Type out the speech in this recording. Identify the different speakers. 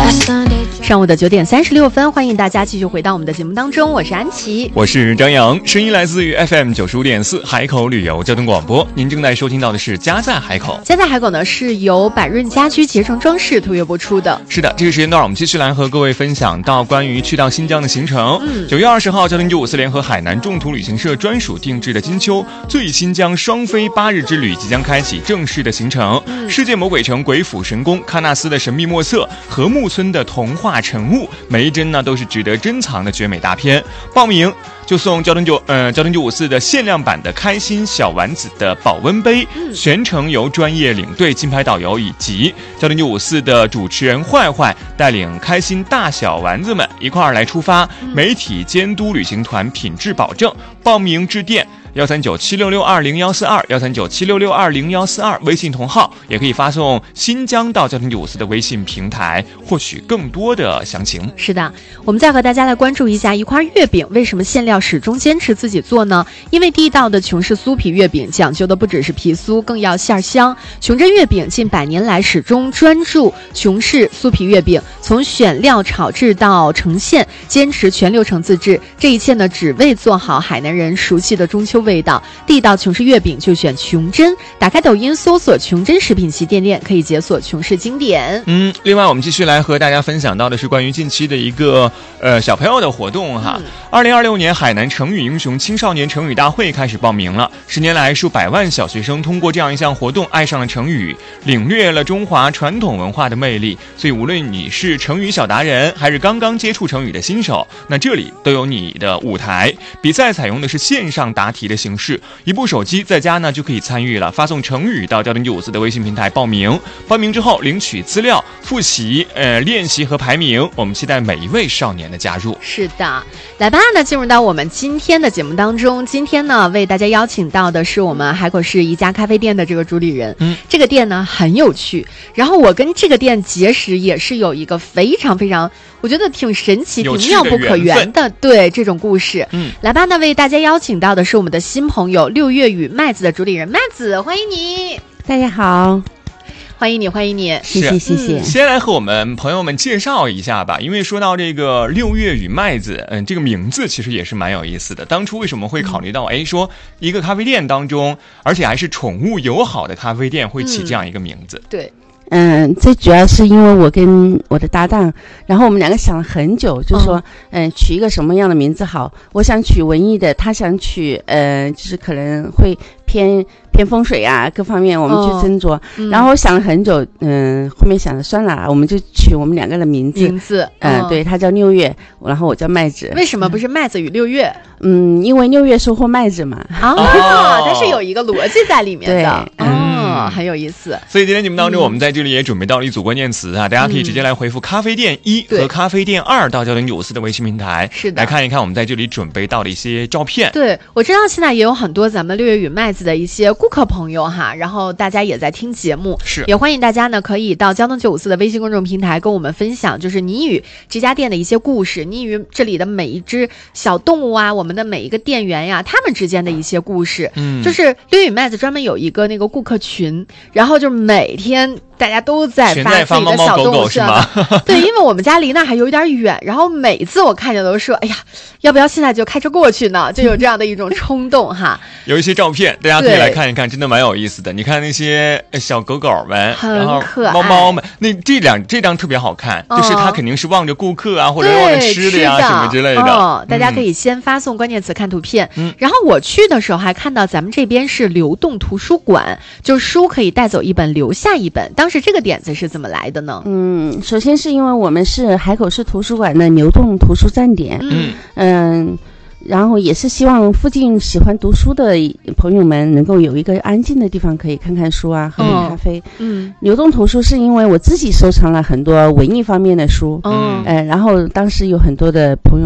Speaker 1: 上午的9点36分，欢迎大家继续回到我们的节目当中，我是安琪，
Speaker 2: 我是张扬，声音来自于 FM 95.4海口旅游交通广播。您正在收听到的是家在海口。
Speaker 1: 家在海口呢是由百润家居捷成装饰特约播出的。
Speaker 2: 是的，这个时间段我们继续来和各位分享到关于去到新疆的行程。9月20号，交通954联合海南众途旅行社专属定制的金秋最新疆双飞8日之旅即将开启正式的行程。世界魔鬼城鬼斧神工，喀纳斯的神秘莫测，和木村的童话晨雾，每一帧呢都是值得珍藏的绝美大片。报名就送交通954的限量版的开心小丸子的保温杯，全程由专业领队金牌导游以及交通954的主持人坏坏带领开心大小丸子们一块儿来出发，媒体监督旅行团品质保证。报名致电13976620142，13976620142，微信同号，也可以发送新疆到交通954的微信平台获取更多的详情。
Speaker 1: 是的，我们再和大家来关注一下一块月饼为什么馅料始终坚持自己做呢？因为地道的琼氏酥皮月饼讲究的不只是皮酥，更要馅香。琼珍月饼近100年来始终专注琼氏酥皮月饼，从选料炒制到呈现，坚持全流程自制，这一切呢只为做好海南人熟悉的中秋味道。地道琼氏月饼就选琼珍，打开抖音搜索琼珍食品旗店，可以解锁琼氏经典。
Speaker 2: 另外我们继续来和大家分享到的是关于近期的一个小朋友的活动哈。2026年海南成语英雄青少年成语大会开始报名了。10年来，数百万小学生通过这样一项活动爱上了成语，领略了中华传统文化的魅力。所以无论你是成语小达人，还是刚刚接触成语的新手，那这里都有你的舞台。比赛采用的是线上答题的形式，一部手机在家呢就可以参与了。发送成语到交通954的微信平台报名，报名之后领取资料、复习、练习和排名。我们期待每一位少年的加入。
Speaker 1: 是的，来吧，那进入到我们今天的节目当中。今天呢，为大家邀请到的是我们海口市一家咖啡店的这个主理人。这个店呢很有趣，然后我跟这个店结识也是有一个非常非常，我觉得挺神奇、挺妙不可言的，对这种故事。来吧，那为大家邀请到的是我们的新朋友6月与麦子的主理人麦子，欢迎你。
Speaker 3: 大家好。
Speaker 1: 欢迎你，欢迎你，
Speaker 3: 谢谢谢谢。
Speaker 2: 先来和我们朋友们介绍一下吧，因为说到这个6月与麦子，这个名字其实也是蛮有意思的。当初为什么会考虑到，说一个咖啡店当中，而且还是宠物友好的咖啡店，会起这样一个名字？
Speaker 1: 对。
Speaker 3: 最主要是因为我跟我的搭档，然后我们两个想了很久，就说，取一个什么样的名字好？我想取文艺的，他想取，就是可能会偏风水啊，各方面我们去斟酌。然后我想了很久，后面想了算了，我们就取我们两个的名字。对，他叫6月，然后我叫麦子。
Speaker 1: 为什么不是麦子与6月？
Speaker 3: 因为6月收获麦子嘛。
Speaker 1: 它是有一个逻辑在里面的。很有意思。
Speaker 2: 所以今天节目当中，我们在这里也准备到了一组关键词啊，大家可以直接来回复咖啡店1和咖啡店2到交通954的微信平台，
Speaker 1: 是的，
Speaker 2: 来看一看我们在这里准备到的一些照片。
Speaker 1: 对，我知道现在也有很多咱们6月与麦子的一些顾客朋友哈，然后大家也在听节目，
Speaker 2: 是
Speaker 1: 也欢迎大家呢可以到交通954的微信公众平台跟我们分享，就是你与这家店的一些故事，你与这里的每一只小动物啊，我们的每一个店员呀，他们之间的一些故事。就是6月与麦子专门有一个那个顾客群，然后就每天大家都在发自己的小动物是吗？对，因为我们家离那还有一点远，然后每次我看见都说，哎呀，要不要现在就开车过去呢？就有这样的一种冲动哈。
Speaker 2: 有一些照片，大家可以来看一看，真的蛮有意思的。你看那些小狗狗们，然后猫猫们，那这张特别好看，就是它肯定是望着顾客啊，或者望着吃的呀什么之类的。
Speaker 1: 大家可以先发送关键词看图片。然后我去的时候还看到咱们这边是流动图书馆，就是书可以带走一本留下一本。当时这个点子是怎么来的呢？
Speaker 3: 首先是因为我们是海口市图书馆的流动图书站点。然后也是希望附近喜欢读书的朋友们能够有一个安静的地方可以看看书啊，喝喝咖啡。流动图书是因为我自己收藏了很多文艺方面的书。然后当时有很多的朋友